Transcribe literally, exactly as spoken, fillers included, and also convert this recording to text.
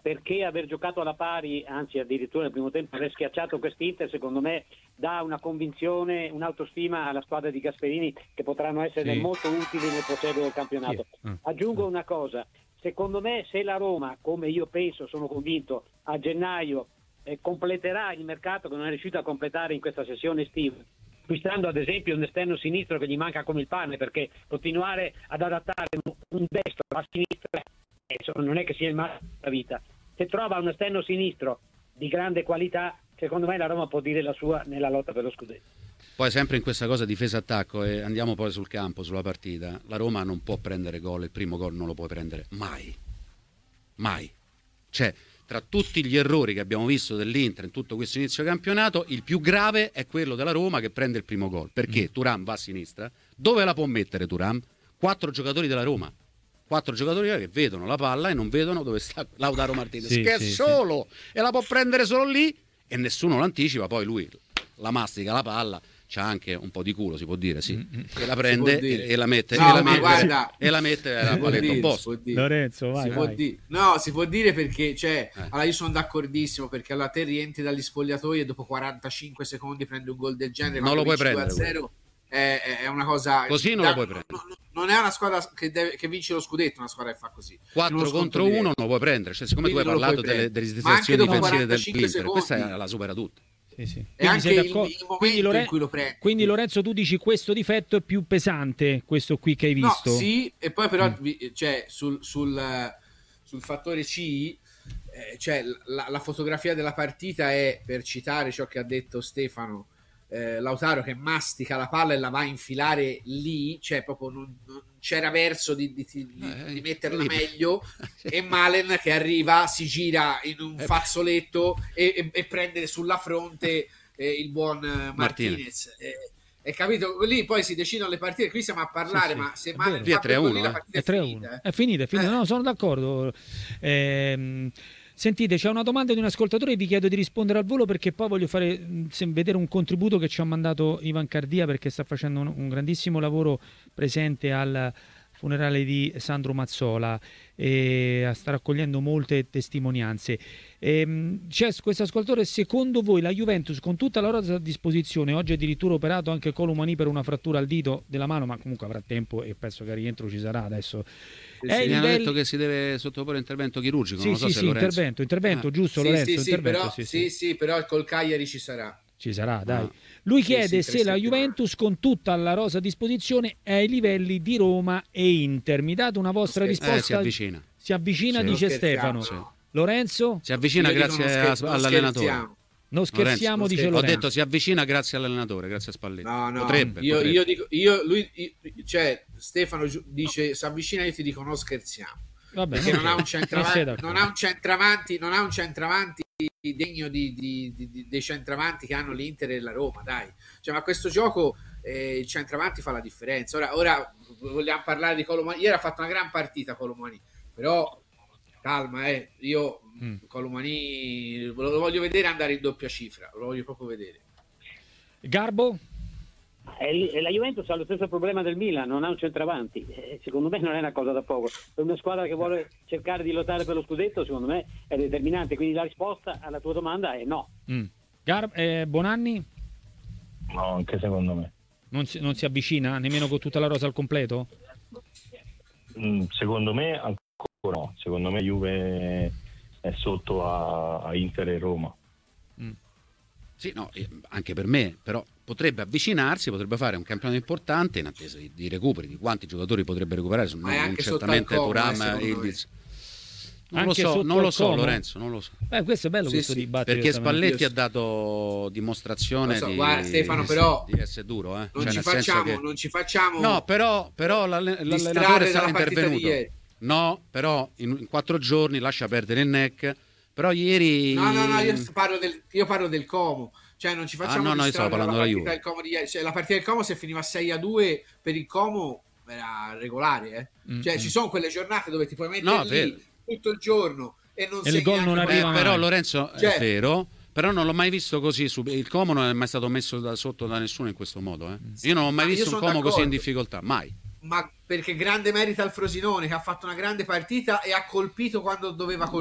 perché aver giocato alla pari, anzi addirittura nel primo tempo aver schiacciato quest'Inter, secondo me dà una convinzione, un'autostima alla squadra di Gasperini che potranno essere sì. molto utili nel proseguo del campionato. Sì. Mm. Aggiungo una cosa, secondo me se la Roma, come io penso, sono convinto, a gennaio eh, completerà il mercato che non è riuscito a completare in questa sessione estiva, acquistando ad esempio un esterno sinistro che gli manca come il pane, perché continuare ad adattare un destro a sinistra eh, non è che sia il massimo della vita. Se trova un esterno sinistro di grande qualità, secondo me la Roma può dire la sua nella lotta per lo scudetto. Poi sempre in questa cosa difesa-attacco, e andiamo poi sul campo, sulla partita, la Roma non può prendere gol, il primo gol non lo può prendere mai, mai. Cioè, tra tutti gli errori che abbiamo visto dell'Inter in tutto questo inizio campionato, il più grave è quello della Roma che prende il primo gol, perché mm. Thuram va a sinistra, dove la può mettere Thuram? Quattro giocatori della Roma, quattro giocatori che vedono la palla e non vedono dove sta Lautaro Martinez, sì, che sì, è solo sì. e la può prendere solo lì e nessuno lo anticipa, poi lui la mastica la palla, c'ha anche un po' di culo, si può dire, sì, mm-hmm. e la prende e, e la mette no, e la mette, guarda, e la mette alla paletto opposto. Lorenzo, vai, si vai. Può dire. No, si può dire perché, cioè, eh. allora io sono d'accordissimo, perché allora te rientri dagli spogliatoi e dopo quarantacinque secondi prendi un gol del genere, non lo puoi prendere, due a zero è, è una cosa così non da, lo puoi prendere. Non, non è una squadra che, deve, che vince lo scudetto, una squadra che fa così. quattro contro uno non lo puoi prendere, cioè siccome quindi tu hai parlato delle, delle situazioni difensive dell'Inter, questa la supera tutta. Sì, sì. E anche il, il quindi, Loren- in cui lo prendi. Quindi Lorenzo, tu dici questo difetto è più pesante, questo qui che hai visto? No, sì, e poi però mm. cioè, sul, sul, sul fattore C, eh, cioè la, la fotografia della partita è, per citare ciò che ha detto Stefano, eh, Lautaro che mastica la palla e la va a infilare lì, cioè proprio non, non c'era verso di, di, di, eh, di metterla meglio, e Malen che arriva, si gira in un fazzoletto e, e, e prende sulla fronte eh, il buon Martinez, Martinez. Eh, e capito? Lì poi si decidono le partite, qui siamo a parlare, sì, sì, ma se Malen fa tre a uno, lì, la partita è, è finita, eh. è finita, è finita. Eh. No, sono d'accordo. Ehm Sentite, c'è una domanda di un ascoltatore, vi chiedo di rispondere al volo perché poi voglio fare vedere un contributo che ci ha mandato Ivan Cardia, perché sta facendo un, un grandissimo lavoro presente al funerale di Sandro Mazzola e sta raccogliendo molte testimonianze. E, c'è questo ascoltatore: secondo voi la Juventus, con tutta la rosa a disposizione, oggi addirittura operato anche Colomani per una frattura al dito della mano, ma comunque avrà tempo e penso che al rientro ci sarà adesso. Mi hanno livelli... detto che si deve sottoporre intervento chirurgico. Sì, non so sì, se sì, Lorenzo... intervento, intervento, ah. giusto, sì, Lorenzo? Sì, sì, intervento, però, sì, sì, sì. sì, però col Cagliari ci sarà. Ci sarà, dai. Ah. Lui chiede sì, sì, se la Juventus, con tutta la rosa a disposizione, è ai livelli di Roma e Inter. Mi date una vostra risposta? Eh, si avvicina. Si avvicina, sì, dice Stefano. Sì. Lorenzo? Si avvicina Io grazie scher- all'allenatore. Non scherziamo, Lorenzo, dice ho Lorenzo. detto si avvicina grazie all'allenatore, grazie a Spalletti. No, no, potrebbe, io, potrebbe. io dico, io, lui, io, cioè Stefano dice si avvicina, io ti dico non scherziamo. Vabbè, perché non, non ha un centravanti, non, non ha un centravanti, non ha un centravanti degno di, di, di, dei centravanti che hanno l'Inter e la Roma, dai. Cioè, ma questo gioco eh, il centravanti fa la differenza. Ora, ora vogliamo parlare di Colomani. Ieri ha fatto una gran partita Colomani, però calma, eh. Io mm. Colomani lo, lo voglio vedere andare in doppia cifra, lo voglio proprio vedere. Garbo? E la Juventus ha lo stesso problema del Milan, non ha un centravanti. Eh, secondo me non è una cosa da poco. Per una squadra che vuole cercare di lottare per lo scudetto, secondo me è determinante. Quindi la risposta alla tua domanda è no. Mm. Gar- eh, Bonanni? No, anche secondo me. Non si, non si avvicina nemmeno con tutta la rosa al completo? Mm, secondo me ancora no. Secondo me Juve è sotto a, a Inter e Roma. Mm. Sì, no, anche per me, però potrebbe avvicinarsi, potrebbe fare un campionato importante in attesa di, di recuperi, di quanti giocatori potrebbe recuperare, non, non certamente Thuram e Ildiz. Non lo so, non lo so Lorenzo, non lo so. Beh, questo è bello, sì, questo sì. dibattito. Perché Spalletti ha dato dimostrazione so, di, guarda, Stefano, però, di essere duro. Eh? Non, cioè, ci nel facciamo, che... non ci facciamo... No, però, però l'allenatore è stato intervenuto. No, però in, in quattro giorni lascia perdere il N E C. Però ieri... No, no, no, io parlo del, io parlo del Como. Cioè non ci facciamo ah, no, no, io stavo parlando della Juve. Del Como di ieri. Cioè, la partita del Como se finiva sei a due per il Como era regolare, eh? Mm, cioè mm. ci sono quelle giornate dove ti puoi mettere no, lì per... tutto il giorno e non e il gol non arriva eh, però Lorenzo cioè... è vero, però non l'ho mai visto così, il Como non è mai stato messo da sotto da nessuno in questo modo, eh? Io non ho mai Ma visto un Como d'accordo. così in difficoltà, mai. Ma perché grande merito al Frosinone che ha fatto una grande partita e ha colpito quando doveva colpire.